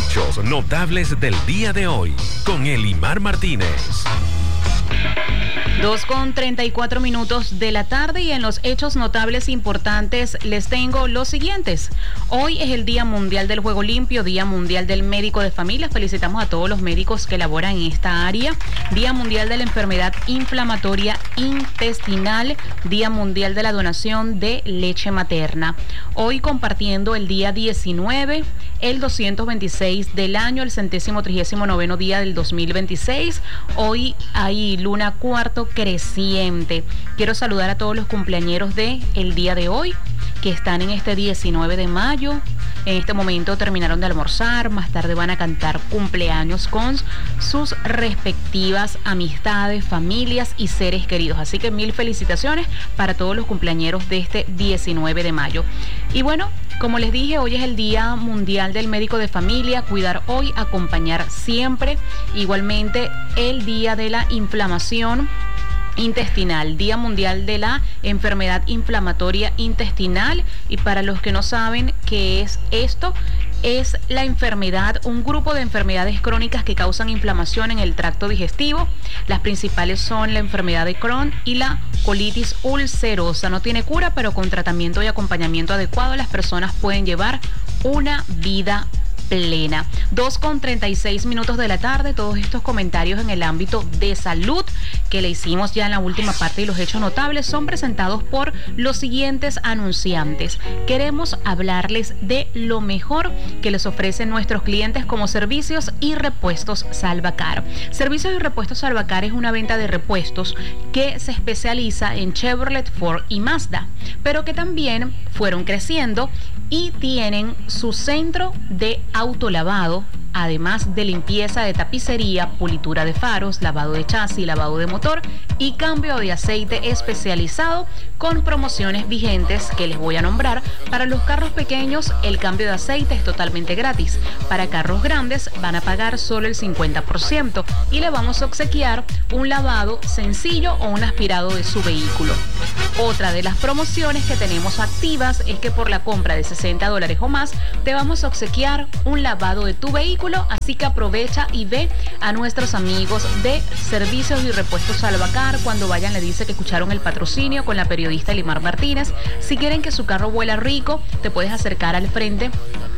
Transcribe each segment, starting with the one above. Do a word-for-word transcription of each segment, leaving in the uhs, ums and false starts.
hechos notables del día de hoy con Elimar Martínez. dos con treinta y cuatro minutos de la tarde y en los hechos notables importantes les tengo los siguientes. Hoy es el Día Mundial del Juego Limpio, Día Mundial del Médico de Familia. Felicitamos a todos los médicos que laboran en esta área. Día Mundial de la Enfermedad Inflamatoria Intestinal, Día Mundial de la Donación de Leche Materna. Hoy compartiendo el día diecinueve, el doscientos veintiséis del año, el centésimo trigésimo noveno día del dos mil veintiséis. Hoy hay luna cuarto creciente. Quiero saludar a todos los cumpleañeros de el día de hoy que están en este diecinueve de mayo. En este momento terminaron de almorzar, más tarde van a cantar cumpleaños con sus respectivas amistades, familias y seres queridos. Así que mil felicitaciones para todos los cumpleañeros de este diecinueve de mayo. Y bueno, como les dije, hoy es el Día Mundial del Médico de Familia. Cuidar hoy, acompañar siempre. Igualmente el Día de la Inflamación Intestinal, Día Mundial de la Enfermedad Inflamatoria Intestinal. Y para los que no saben qué es esto, es la enfermedad, un grupo de enfermedades crónicas que causan inflamación en el tracto digestivo. Las principales son la enfermedad de Crohn y la colitis ulcerosa. No tiene cura, pero con tratamiento y acompañamiento adecuado las personas pueden llevar una vida plena. dos con treinta y seis minutos de la tarde, todos estos comentarios en el ámbito de salud que le hicimos ya en la última parte de los hechos notables son presentados por los siguientes anunciantes. Queremos hablarles de lo mejor que les ofrecen nuestros clientes como servicios y repuestos Salvacar. Servicios y repuestos Salvacar es una venta de repuestos que se especializa en Chevrolet, Ford y Mazda, pero que también fueron creciendo y tienen su centro de autolavado, además de limpieza de tapicería, pulitura de faros, lavado de chasis, lavado de motor y cambio de aceite especializado con promociones vigentes que les voy a nombrar. Para los carros pequeños el cambio de aceite es totalmente gratis. Para carros grandes van a pagar solo el cincuenta por ciento y le vamos a obsequiar un lavado sencillo o un aspirado de su vehículo. Otra de las promociones que tenemos activas es que por la compra de sesenta dólares o más te vamos a obsequiar un lavado de tu vehículo, así que aprovecha y ve a nuestros amigos de Servicios y Repuestos Salvacar. Cuando vayan le dice que escucharon el patrocinio con la periodista Elimar Martínez. Si quieren que su carro huela rico, te puedes acercar al frente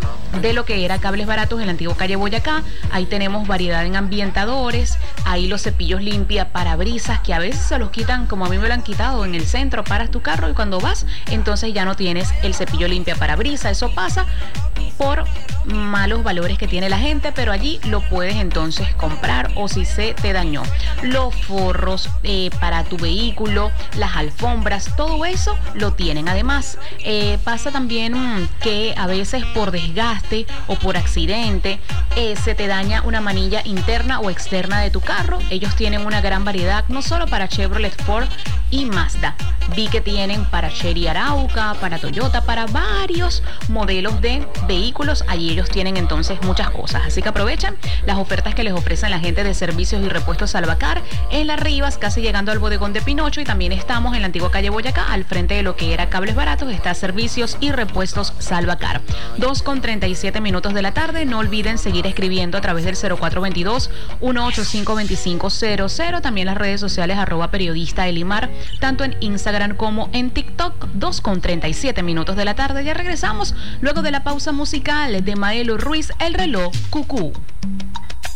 de lo que era Cables Baratos en la antigua calle Boyacá. Ahí tenemos variedad en ambientadores, ahí los cepillos limpia parabrisas que a veces se los quitan, como a mí me lo han quitado en el centro, paras tu carro y cuando vas entonces ya no tienes el cepillo limpia parabrisas. Eso pasa por malos valores que tiene la gente, pero allí lo puedes entonces comprar o si se te dañó. Los forros eh, para tu vehículo, las alfombras, todo eso lo tienen. Además, eh, pasa también mmm, que a veces por desgaste o por accidente eh, se te daña una manilla interna o externa de tu carro. Ellos tienen una gran variedad, no solo para Chevrolet, Ford y Mazda. Vi que tienen para Chery Arauca, para Toyota, para varios modelos de vehículos. Allí ellos tienen entonces muchas cosas. Así que aprovechen las ofertas que les ofrecen la gente de Servicios y Repuestos Salvacar en Las Rivas, casi llegando al bodegón de Pinocho. Y también estamos en la antigua calle Boyacá, al frente de lo que era Cables Baratos, está Servicios y Repuestos Salvacar. dos con treinta y siete minutos de la tarde. No olviden seguir escribiendo a través del cero cuatro dos dos, uno ocho cinco, dos cinco cero cero. También las redes sociales arroba periodista Elimar, tanto en Instagram como en TikTok. dos con treinta y siete minutos de la tarde. Ya regresamos luego de la pausa musical de Maelo Ruiz, El Reloj Cucú.